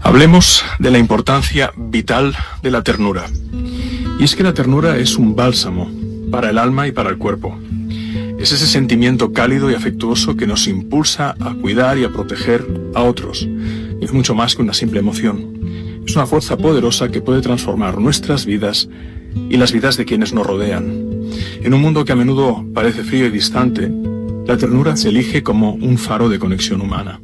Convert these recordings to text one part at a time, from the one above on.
Hablemos de la importancia vital de la ternura. Y es que la ternura es un bálsamo para el alma y para el cuerpo. Es ese sentimiento cálido y afectuoso que nos impulsa a cuidar y a proteger a otros. Y es mucho más que una simple emoción. Es una fuerza poderosa que puede transformar nuestras vidas y las vidas de quienes nos rodean. En un mundo que a menudo parece frío y distante, la ternura se elige como un faro de conexión humana.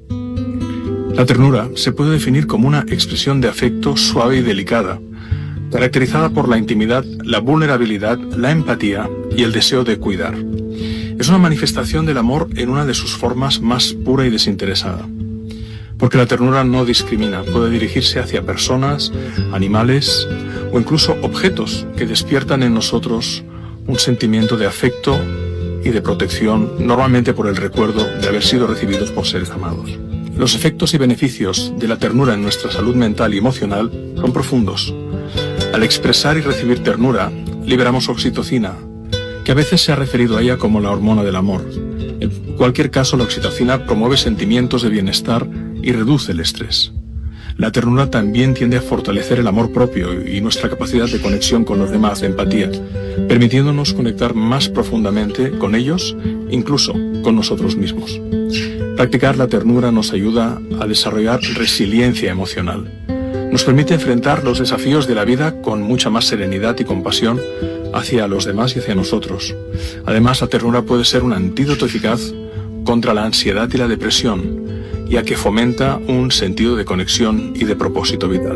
La ternura se puede definir como una expresión de afecto suave y delicada, caracterizada por la intimidad, la vulnerabilidad, la empatía y el deseo de cuidar. Es una manifestación del amor en una de sus formas más pura y desinteresada. Porque la ternura no discrimina, puede dirigirse hacia personas, animales o incluso objetos que despiertan en nosotros un sentimiento de afecto y de protección, normalmente por el recuerdo de haber sido recibidos por seres amados. Los efectos y beneficios de la ternura en nuestra salud mental y emocional son profundos. Al expresar y recibir ternura, liberamos oxitocina, que a veces se ha referido a ella como la hormona del amor. En cualquier caso, la oxitocina promueve sentimientos de bienestar y reduce el estrés. La ternura también tiende a fortalecer el amor propio y nuestra capacidad de conexión con los demás, de empatía, permitiéndonos conectar más profundamente con ellos, incluso con nosotros mismos. Practicar la ternura nos ayuda a desarrollar resiliencia emocional. Nos permite enfrentar los desafíos de la vida con mucha más serenidad y compasión hacia los demás y hacia nosotros. Además, la ternura puede ser un antídoto eficaz contra la ansiedad y la depresión, ya que fomenta un sentido de conexión y de propósito vital.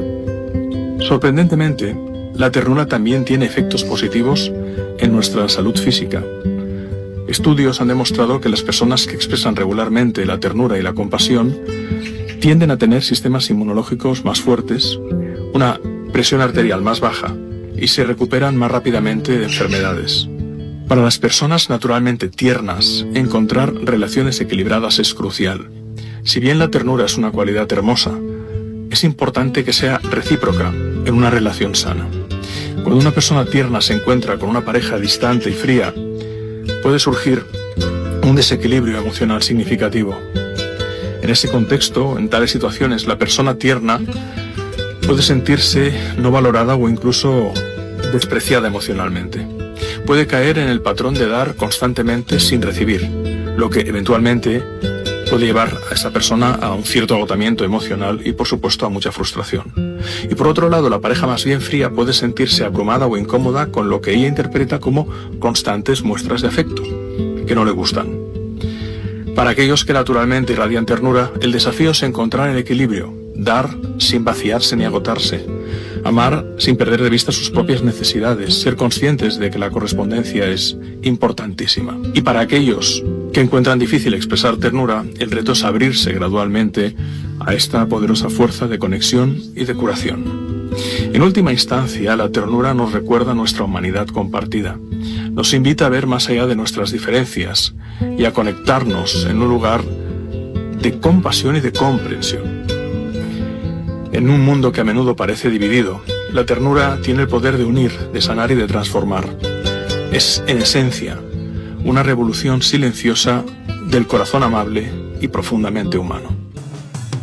Sorprendentemente, la ternura también tiene efectos positivos en nuestra salud física. Estudios han demostrado que las personas que expresan regularmente la ternura y la compasión tienden a tener sistemas inmunológicos más fuertes, una presión arterial más baja y se recuperan más rápidamente de enfermedades. Para las personas naturalmente tiernas, encontrar relaciones equilibradas es crucial. Si bien la ternura es una cualidad hermosa, es importante que sea recíproca en una relación sana. Cuando una persona tierna se encuentra con una pareja distante y fría, puede surgir un desequilibrio emocional significativo. En ese contexto, en tales situaciones, la persona tierna puede sentirse no valorada o incluso despreciada emocionalmente. Puede caer en el patrón de dar constantemente sin recibir, lo que eventualmente puede llevar a esa persona a un cierto agotamiento emocional y, por supuesto, a mucha frustración. Y por otro lado, la pareja más bien fría puede sentirse abrumada o incómoda con lo que ella interpreta como constantes muestras de afecto, que no le gustan. Para aquellos que naturalmente irradian ternura, el desafío es encontrar el equilibrio, dar sin vaciarse ni agotarse, amar sin perder de vista sus propias necesidades, ser conscientes de que la correspondencia es importantísima. Y para aquellos que encuentran difícil expresar ternura, el reto es abrirse gradualmente a esta poderosa fuerza de conexión y de curación. En última instancia, la ternura nos recuerda nuestra humanidad compartida. Nos invita a ver más allá de nuestras diferencias y a conectarnos en un lugar de compasión y de comprensión. En un mundo que a menudo parece dividido, la ternura tiene el poder de unir, de sanar y de transformar. Es, en esencia, una revolución silenciosa del corazón amable y profundamente humano.